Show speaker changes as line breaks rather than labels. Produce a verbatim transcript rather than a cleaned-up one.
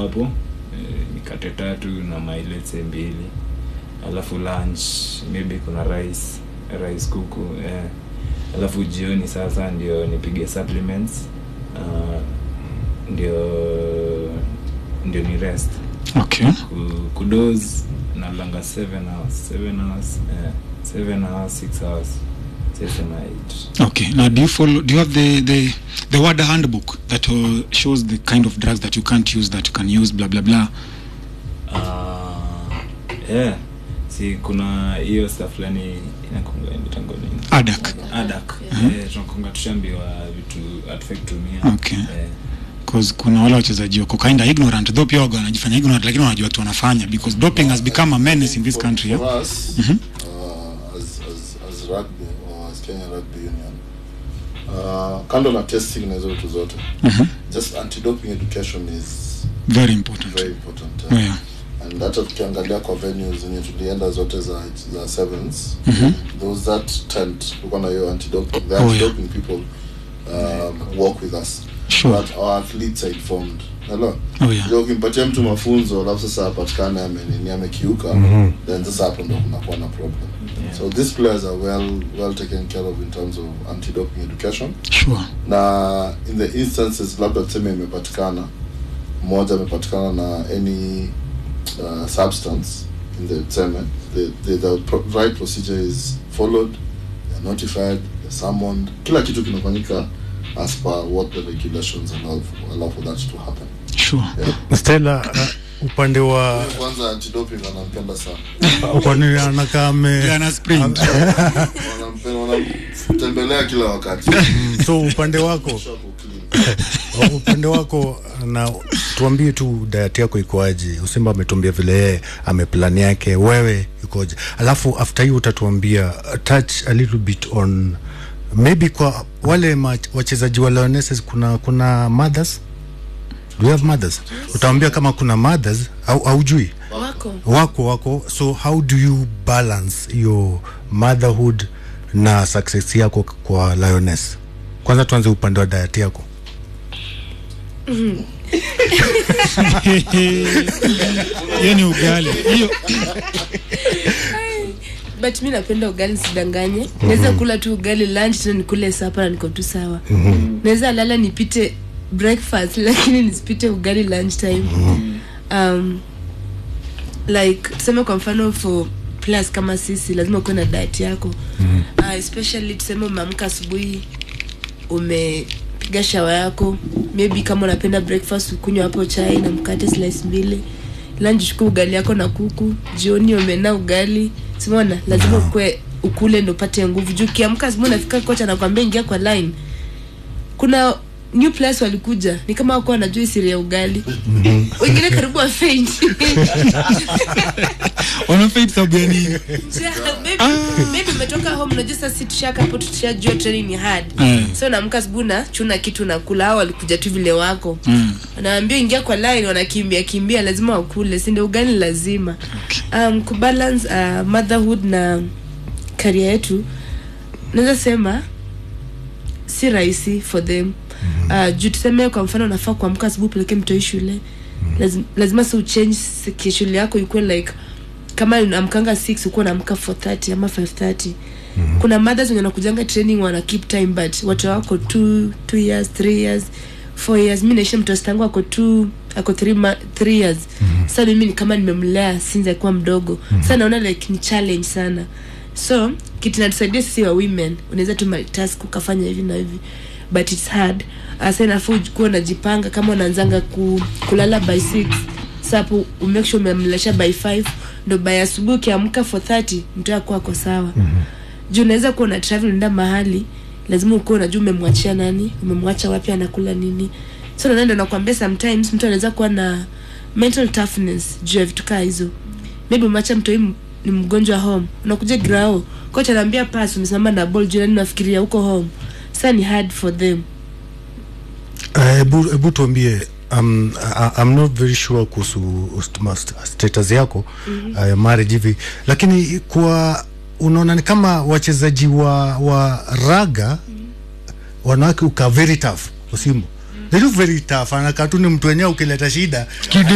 hapo eh, mikate tatu na mailete mbili. Alafu lunch maybe kuna rice rice kuku eh. Alafu jioni sasa ndio nipige supplements uh, ndio ndio ni rest.
Okay.
Kudoze na langa seven hours seven hours eh, seven hours six hours seven eight.
Okay. Now do you follow do you have the the the WADA handbook that uh, shows the kind of drugs that you can't use, that you can use, blah blah blah?
Uh, yeah. Si kuna hiyo stuff fulani inakonga mitango nini?
Adak.
Adak. Eh, tunakonga tushambiwa vitu atfect tumia.
Okay. Because kuna wale wachezaji wako kinda ignorant, though pia wanajifanya ignorant lakini wanajua tu wanafanya, because doping has become a menace in this country.
For, for us, mm-hmm. uh, as, as, as rugby or as Kenya Rugby Union, uh, kando na testing na hizo vitu zote, mm-hmm. just anti-doping education is
very important.
Very important. Uh,
oh, yeah.
And hata tukiangalia kwa venues zenye tulienda zote za za sevens,
mm-hmm.
those that tent tuko na hiyo anti-doping, the anti-doping oh, yeah. people um, work with us.
Sure.
But our athletes are informed. Hello.
Oh, yeah.
Ndio kimpatia mtu mafunzo alafu sasa apatikane amenini amekiuka,
mm-hmm.
then sasa hapo ndio kunakuwa na problem. Yeah. So these players are well well taken care of in terms of anti-doping education.
Sure.
Na in the instances labda tuseme imepatikana mmoja amepatikana na any uh, substance in the semen, the the, the pro right procedure is followed, they are notified, they are summoned, kila kitu kinafanyika as per what the regulations allow for, allow for that to happen.
Sure.
Yeah. Stella, uh, upande wa
kwanza anti-doping anampenda sana.
Kwa nini anakaa ame
ana sprint?
Wanampenda, wanamtembelea kila wakati.
So upande wako upande wako na tuambie tu diet yako ikoaje. Usimba ametuambia vile yeye ameplan yake, wewe ikoje? Alafu after you utatuambia touch a little bit on maybe kwa wale wachezaji wa Lionesses, kuna kuna mothers. Do you have mothers? Yes. Utaambia kama kuna mothers au haujui?
Wako.
Wako wako. So how do you balance your motherhood na success yako kwa Lioness? Kwanza tuanze upande wa diet yako.
Mhm.
Hiyo ni ugali. Hiyo
but mimi napenda ugali sidanganye. Mm-hmm. Naweza kula tu ugali lunch na nikule supper na niko tu sawa.
Mm-hmm.
Naweza lala nipite breakfast lakini nisipite ugali lunch time. Mm-hmm. Um like tuseme kwa mfano for plus kama sisi lazima uwe na diet yako.
Mm-hmm.
Uh, especially tuseme umeamka asubuhi umepiga shower yako, maybe kama unapenda breakfast ukunywa hapo chai na mkate slice mbili. Lunch chukua ugali yako na kuku, jioni umena ugali. Simona lazima ukwe ukule ndo upate nguvu. Juu kiamka asubuhi nafika kocha anakuambia ingia kwa line. Kuna new players walikuja ni kama wako wanajua siri ya ugali. Mm-hmm. Wengine karibu wa faint.
Wana faint sababu ya nini?
Maybe maybe umetoka home unajua sasa si tushaka hapo tushajua training ni hard. Mm. So naamka asubuhi na chuna kitu na kula, hao walikuja tu vile wako. Mm. Wanaambia ingia kwa line, wanakimbia kimbia lazima wakule, si ndio ugali lazima. Okay. Um kubalance uh, motherhood na career yetu naweza sema si rahisi for them. Mm-hmm. Uh, juu tuseme kwa mfano unafaa kuamka asubuhi peleke mtoi shule. Mm-hmm. Lazima lazima so change schedule yako ikuwe like kama unamkanga six uko unaamka four thirty ama five thirty. Mm-hmm. Kuna mothers wenye wanakujanga training wana keep time but watu wako two two years three years four years. Mimi naisha mtoto wangu ako two ako three years. Mm-hmm. Sasa mimi ni kama nimemlea since alikuwa mdogo. Mm-hmm. Sasa naona like ni challenge sana. So kitu inatusaidia sisi wa women unaweza tu multitask ukafanya hivi na hivi but it's hard. Asa inafu kuwa unajipanga kama unaanzanga ku, kulala by six, sapo umake sure umemlesha by five, ndo by asubuhi kiamka four thirty mtu yako ako sawa. Mm-hmm. Juu unaweza kuwa na travel nenda mahali lazima uko unajua umemwachia nani, umemwacha wapi, anakula nini. So ndio nakwambia sometimes mtu anaweza kuwa na mental toughness juu ya vitu kama hizo. Maybe umeacha mtu ni mgonjwa home, unakuja grao kocha anambia pass, umesimama na ball juu nafikiria uko home. Sasa ni hard for them.
Ebu ebu tuambie, um I, I'm not very sure kuhusu status yako. Mm-hmm. uh, marriage hivi, lakini kwa unaona ni kama wachezaji wa wa raga. Mm-hmm. Wanawake uka very tough Usimbo. Mm-hmm. They look very tough, ana katuni mtu wenyewe ukileta shida